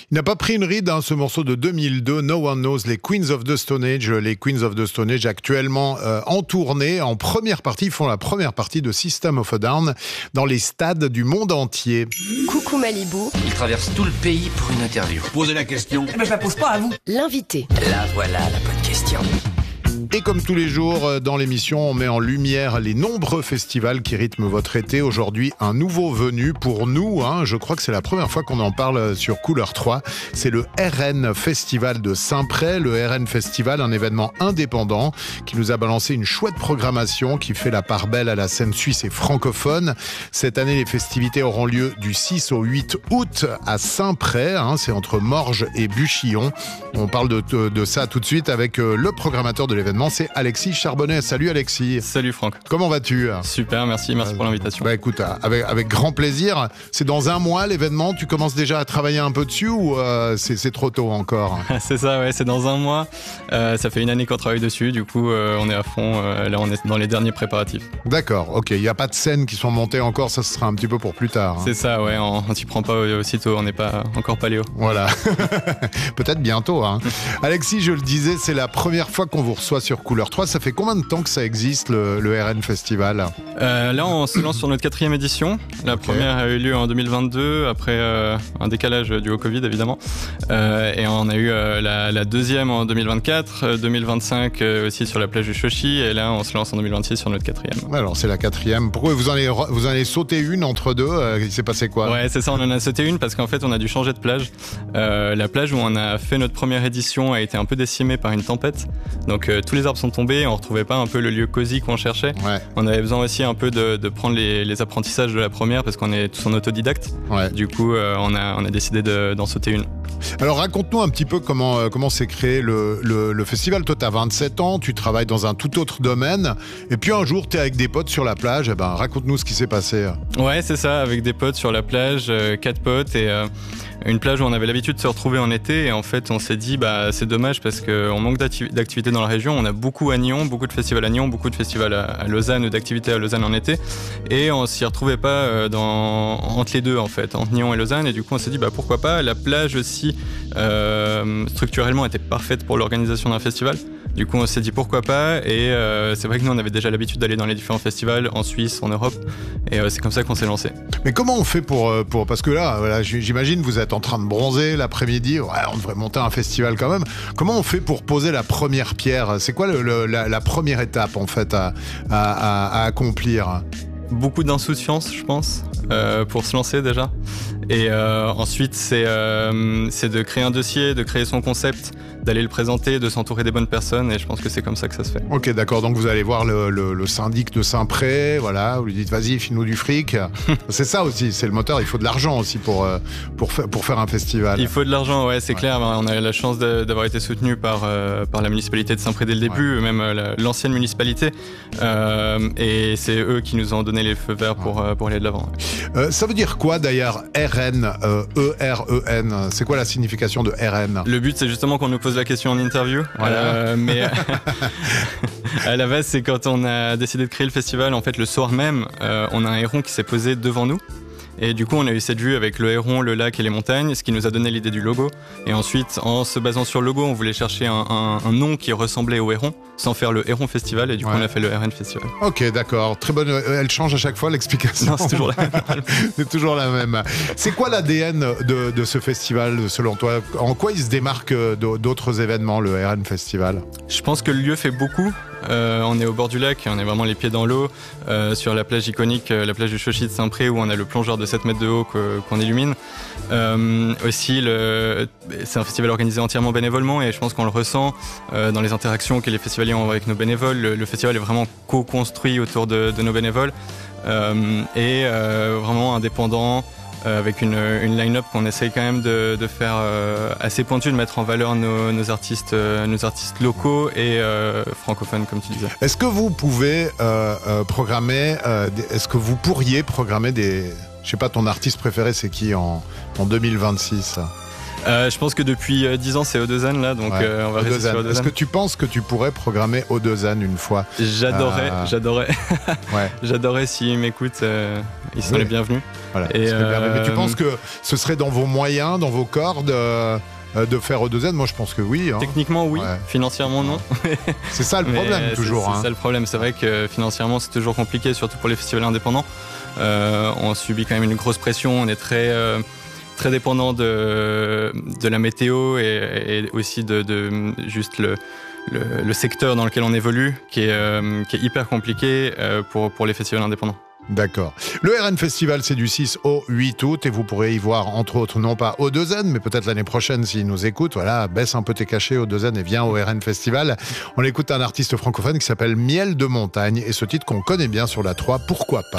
Il n'a pas pris une ride, ce morceau de 2002, No One Knows, les Queens of the Stone Age. Les Queens of the Stone Age actuellement en tournée, en première partie. Ils font la première partie de System of a Down dans les stades du monde entier. Coucou Malibu. Il traverse tout le pays pour une interview. Posez la question. Mais je la pose pas à vous. L'invité. Là voilà la bonne question. Et comme tous les jours dans l'émission, on met en lumière les nombreux festivals qui rythment votre été. Aujourd'hui, un nouveau venu pour nous. Je crois que c'est la première fois qu'on en parle sur Couleur 3. C'est le RN Festival de Saint-Pré. Le RN Festival, un événement indépendant qui nous a balancé une chouette programmation qui fait la part belle à la scène suisse et francophone. Cette année, les festivités auront lieu du 6 au 8 août à Saint-Pré. C'est entre Morges et Buchillon. On parle de ça tout de suite avec le programmateur de l'événement. C'est Alexis Charbonnet. Salut Alexis. Salut Franck. Comment vas-tu ? Super, merci pour l'invitation. Écoute, avec grand plaisir. C'est dans un mois l'événement, tu commences déjà à travailler un peu dessus ou c'est trop tôt encore ? C'est ça, ouais, c'est dans un mois. Ça fait une année qu'on travaille dessus, du coup on est à fond, là on est dans les derniers préparatifs. D'accord, ok, il n'y a pas de scènes qui sont montées encore, ça sera un petit peu pour plus tard. C'est ça, ouais, on s'y prend pas aussitôt, on n'est pas encore paléo. Voilà, peut-être bientôt. Alexis, je le disais, c'est la première fois qu'on vous reçoit sur Couleur 3. Ça fait combien de temps que ça existe le RN Festival ? Là on se lance sur notre 4e édition. La première a eu lieu en 2022 après un décalage dû au Covid évidemment, et on a eu la deuxième en 2024, 2025 aussi sur la plage du Chochi, et là on se lance en 2026 sur notre 4e. Alors c'est la 4e. Pourquoi vous en avez sauté une entre deux ? Il s'est passé quoi ? Ouais, c'est ça, on en a sauté une parce qu'en fait on a dû changer de plage. La plage où on a fait notre première édition a été un peu décimée par une tempête, donc tous les arbres sont tombés, on retrouvait pas un peu le lieu cosy qu'on cherchait. Ouais. On avait besoin aussi un peu de prendre les apprentissages de la première parce qu'on est tous en autodidacte. Ouais. Du coup on a décidé d'en sauter une. Alors raconte-nous un petit peu comment s'est créé le festival. Toi t'as 27 ans, tu travailles dans un tout autre domaine, et puis un jour t'es avec des potes sur la plage. Raconte-nous ce qui s'est passé. Ouais, c'est ça, avec des potes sur la plage, 4 potes, et une plage où on avait l'habitude de se retrouver en été, et en fait on s'est dit c'est dommage parce qu'on manque d'activités dans la région. On a beaucoup à Nyon, beaucoup de festivals à Nyon, beaucoup de festivals à Lausanne ou d'activités à Lausanne en été, et on s'y retrouvait pas entre les deux en fait, entre Nyon et Lausanne, et du coup on s'est dit pourquoi pas. La plage aussi structurellement était parfaite pour l'organisation d'un festival. Du coup, on s'est dit pourquoi pas, et c'est vrai que nous, on avait déjà l'habitude d'aller dans les différents festivals en Suisse, en Europe, et c'est comme ça qu'on s'est lancé. Mais comment on fait pour parce que là, j'imagine vous êtes en train de bronzer l'après-midi, on devrait monter un festival quand même. Comment on fait pour poser la première pierre ? C'est quoi la première étape en fait à accomplir ? Beaucoup d'insouciance, je pense, pour se lancer déjà. Et ensuite, c'est de créer un dossier, de créer son concept, d'aller le présenter, de s'entourer des bonnes personnes, et je pense que c'est comme ça que ça se fait. Ok, d'accord, donc vous allez voir le syndic de Saint-Pré, voilà, vous lui dites vas-y, file-nous du fric. C'est ça aussi, c'est le moteur, il faut de l'argent aussi pour faire un festival. Il faut de l'argent, ouais, c'est clair. On a eu la chance d'avoir été soutenu par la municipalité de Saint-Pré dès le début, même l'ancienne municipalité, et c'est eux qui nous ont donné les feux verts pour aller de l'avant. Ça veut dire quoi d'ailleurs RN, E-R-E-N, c'est quoi la signification de RN ? Le but, c'est justement qu'on nous pose la question en interview, voilà. Mais à la base, c'est quand on a décidé de créer le festival, en fait le soir même, on a un héron qui s'est posé devant nous. Et du coup, on a eu cette vue avec le héron, le lac et les montagnes, ce qui nous a donné l'idée du logo. Et ensuite, en se basant sur le logo, on voulait chercher un nom qui ressemblait au héron, sans faire le Héron Festival, et du coup, on a fait le RN Festival. Ok, d'accord. Très bonne. Elle change à chaque fois l'explication. Non, c'est toujours la même. C'est toujours la même. C'est quoi l'ADN de ce festival, selon toi ? En quoi il se démarque d'autres événements, le RN Festival ? Je pense que le lieu fait beaucoup. On est au bord du lac, on est vraiment les pieds dans l'eau, sur la plage iconique, la plage du Chochi de Saint-Pré, où on a le plongeur de 7 mètres de haut qu'on illumine. Aussi, c'est un festival organisé entièrement bénévolement, et je pense qu'on le ressent dans les interactions que les festivaliers ont avec nos bénévoles. Le festival est vraiment co-construit autour de nos bénévoles, et vraiment indépendant, avec une line-up qu'on essaye quand même de faire assez pointue, de mettre en valeur nos artistes locaux et francophones, comme tu disais. Est-ce que vous pouvez est-ce que vous pourriez programmer je sais pas, ton artiste préféré c'est qui en 2026 ? Je pense que depuis 10 ans, c'est Odozan là, donc Ouais, on va rester sur Odozan. Est-ce que tu penses que tu pourrais programmer Odozan une fois? J'adorais. Ouais. J'adorais s'ils m'écoutent, ils sont les bienvenus. Voilà. Et Mais tu penses que ce serait dans vos moyens, dans vos cordes de faire Odozan? Moi, je pense que oui. Hein. Techniquement, oui. Ouais. Financièrement, non. C'est ça le problème, toujours. C'est ça le problème. C'est vrai que financièrement, c'est toujours compliqué, surtout pour les festivals indépendants. On subit quand même une grosse pression. On est très dépendant de la météo et aussi de juste le secteur dans lequel on évolue, qui est hyper compliqué pour les festivals indépendants. D'accord. Le RN Festival, c'est du 6 au 8 août et vous pourrez y voir, entre autres, non pas Odozan, mais peut-être l'année prochaine s'ils nous écoutent. Voilà, baisse un peu tes cachets, Odozan, et viens au RN Festival. On écoute un artiste francophone qui s'appelle Miel de Montagne et ce titre qu'on connaît bien sur la 3, pourquoi pas.